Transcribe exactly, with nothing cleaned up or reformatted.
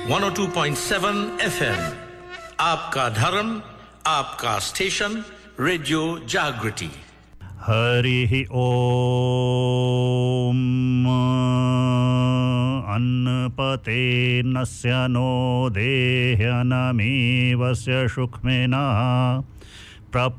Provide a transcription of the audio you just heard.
one oh two point seven F M आपका धर्म, आपका स्टेशन, रेडियो जागृति। हरि ओम। अन्नपते नस्य नो देह्यनमेवस्य शुक्मेना